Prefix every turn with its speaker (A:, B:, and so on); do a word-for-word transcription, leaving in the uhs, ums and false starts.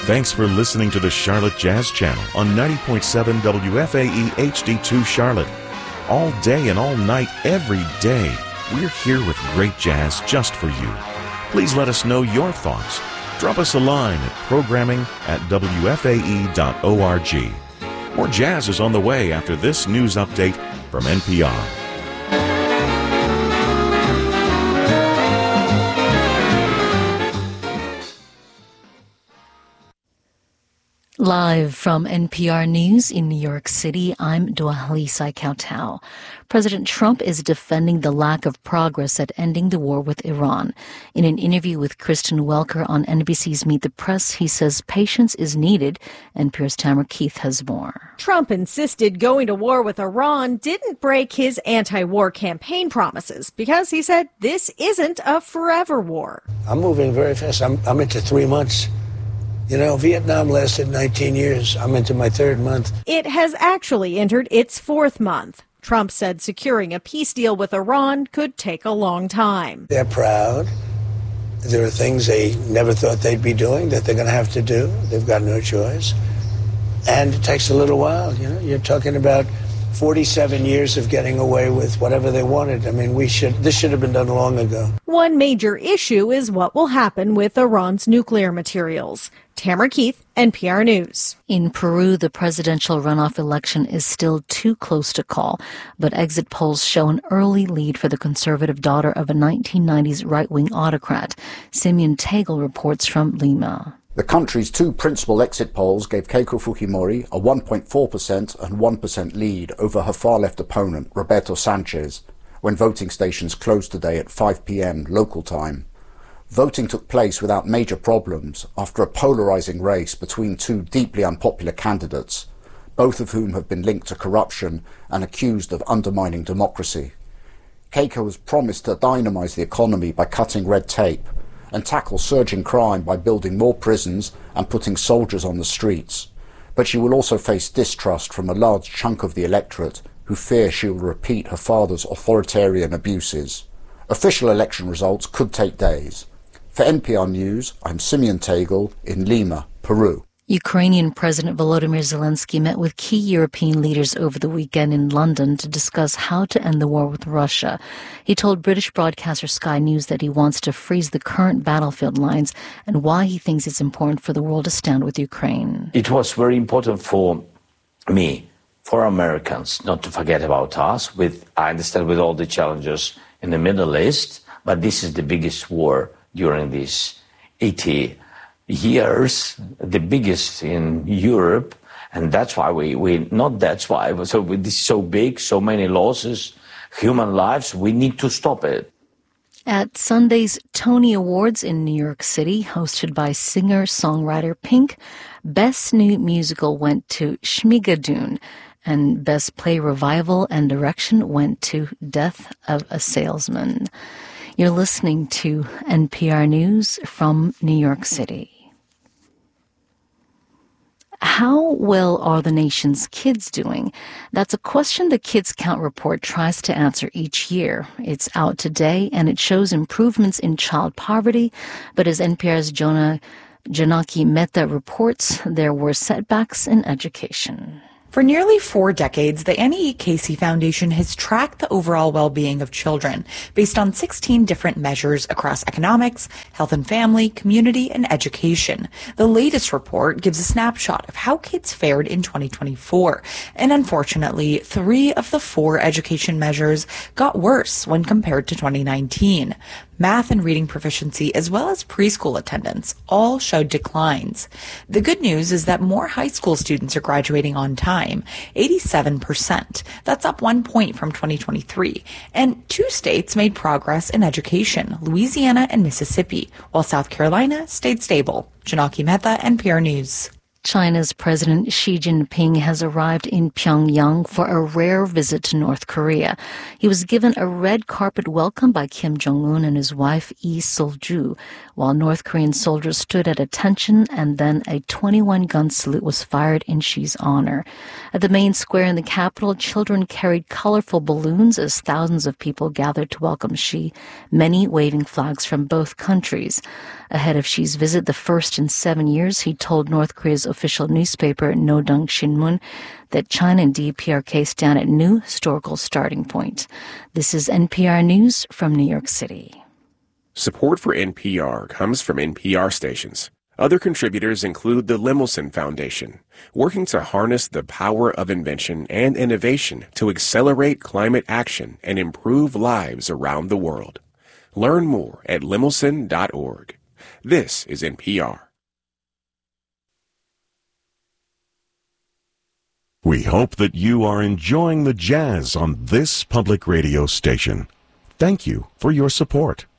A: Thanks for listening to the Charlotte Jazz Channel on ninety point seven W F A E H D two Charlotte. All day and all night, every day, we're here with great jazz just for you. Please let us know your thoughts. Drop us a line at programming at W F A E dot org. More jazz is on the way after this news update from N P R.
B: Live from N P R News in New York City, I'm Dwalisa Kautau. President Trump is defending the lack of progress at ending the war with Iran. In an interview with Kristen Welker on N B C's Meet the Press, he says patience is needed. N P R's Tamara Keith has more.
C: Trump insisted going to war with Iran didn't break his anti-war campaign promises because he said this isn't a forever war.
D: I'm moving very fast. I'm, I'm into three months. You know, Vietnam lasted nineteen years. I'm into my third month.
C: It has actually entered its fourth month. Trump said securing a peace deal with Iran could take a long time.
D: They're proud. There are things they never thought they'd be doing that they're going to have to do. They've got no choice. And it takes a little while. You know, you're talking about forty-seven years of getting away with whatever they wanted. I mean, we should. This should have been done long ago.
C: One major issue is what will happen with Iran's nuclear materials. Tamara Keith, N P R News.
B: In Peru, the presidential runoff election is still too close to call, but exit polls show an early lead for the conservative daughter of a nineteen nineties right-wing autocrat. Simeon Tegel reports from Lima.
E: The country's two principal exit polls gave Keiko Fujimori a one point four percent and one percent lead over her far-left opponent, Roberto Sanchez, when voting stations closed today at five p.m. local time. Voting took place without major problems after a polarizing race between two deeply unpopular candidates, both of whom have been linked to corruption and accused of undermining democracy. Keiko has promised to dynamize the economy by cutting red tape and tackle surging crime by building more prisons and putting soldiers on the streets. But she will also face distrust from a large chunk of the electorate who fear she will repeat her father's authoritarian abuses. Official election results could take days. For N P R News, I'm Simeon Tegel in Lima, Peru.
B: Ukrainian President Volodymyr Zelensky met with key European leaders over the weekend in London to discuss how to end the war with Russia. He told British broadcaster Sky News that he wants to freeze the current battlefield lines and why he thinks it's important for the world to stand with Ukraine.
F: It was very important for me, for Americans, not to forget about us. With I understand with all the challenges in the Middle East, but this is the biggest war during these eighty years, the biggest in Europe, and that's why we, we not that's why, so this is so big, so many losses, human lives, we need to stop it.
B: At Sunday's Tony Awards in New York City, hosted by singer-songwriter Pink, Best New Musical went to Schmigadoon, and Best Play Revival and Direction went to Death of a Salesman. You're listening to N P R News from New York City. How well are the nation's kids doing? That's a question the Kids Count report tries to answer each year. It's out today, and it shows improvements in child poverty. But as N P R's Jonah Janaki Mehta reports, there were setbacks in education.
G: For nearly four decades, the Annie E. Casey Foundation has tracked the overall well-being of children based on sixteen different measures across economics, health and family, community, and education. The latest report gives a snapshot of how kids fared in twenty twenty-four. And unfortunately, three of the four education measures got worse when compared to twenty nineteen. Math and reading proficiency, as well as preschool attendance, all showed declines. The good news is that more high school students are graduating on time, eighty-seven percent. That's up one point from twenty twenty-three. And two states made progress in education, Louisiana and Mississippi, while South Carolina stayed stable. Janaki Mehta, N P R News.
B: China's President Xi Jinping has arrived in Pyongyang for a rare visit to North Korea. He was given a red carpet welcome by Kim Jong-un and his wife Lee Sol-ju. while North Korean soldiers stood at attention, and then a twenty-one gun salute was fired in Xi's honor. At the main square in the capital, children carried colorful balloons as thousands of people gathered to welcome Xi, many waving flags from both countries. Ahead of Xi's visit, the first in seven years, he told North Korea's official newspaper, Nodong Shinmun, that China and D P R K stand at new historical starting point. This is N P R News from New York City.
H: Support for N P R comes from N P R stations. Other contributors include the Lemelson Foundation, working to harness the power of invention and innovation to accelerate climate action and improve lives around the world. Learn more at lemelson dot org. This is N P R.
A: We hope that you are enjoying the jazz on this public radio station. Thank you for your support.